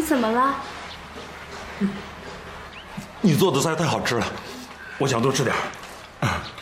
怎么了？ 你做的菜太好吃了，我想多吃点。